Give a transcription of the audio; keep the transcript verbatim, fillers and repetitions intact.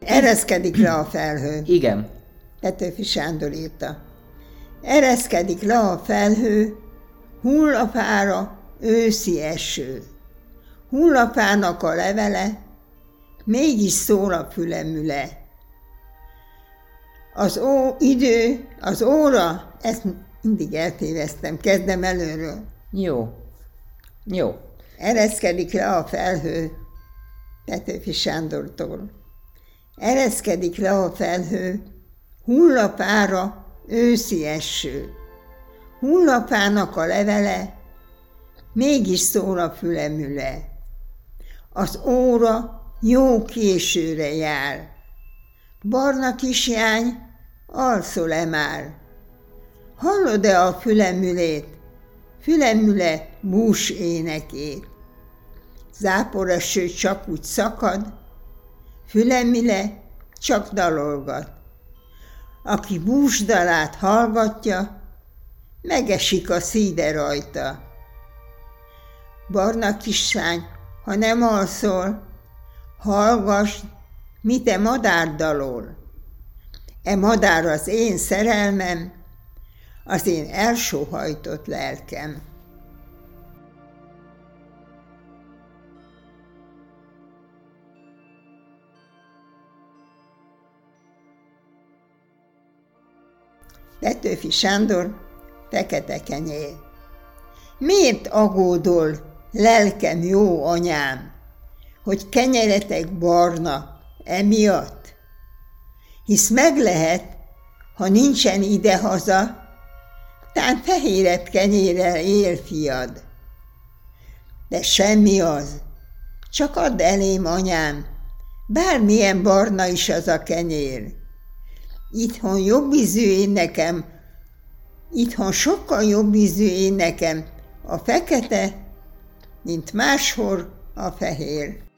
Ereszkedik le a felhő. Igen. Petőfi Sándor írta. Ereszkedik le a felhő, hull a fára őszi eső. Hull a fának a levele, mégis szól a fülemüle. Az ó, idő, az óra, ezt mindig eltéveztem, kezdem előről. Jó. Jó. Ereszkedik le a felhő, Petőfi Sándortól. Ereszkedik le a felhő, hull a fára őszi eső. Hull a fának a levele, mégis szól a fülemüle. Az óra jó későre jár. Barna kislány, alszol-e már? Hallod-e a fülemülét, fülemüle bús énekét? Záporeső csak úgy szakad, fülemüle csak dalolgat. Aki búsdalát hallgatja, megesik a szíde rajta. Barna kislány, ha nem alszol, hallgass, mit e madár dalol. E madár az én szerelmem, az én elsóhajtott lelkem. Petőfi Sándor, Fekete kenyér. Miért aggódol, lelkem jó anyám, hogy kenyeretek barna emiatt? Hisz meg lehet, ha nincsen idehaza, tán fehérebb kenyérrel él fiad. De semmi az, csak add elém, anyám, bármilyen barna is az a kenyér. Itthon jobb ízű én nekem, itthon sokkal jobb ízű én nekem a fekete, mint máshol a fehér.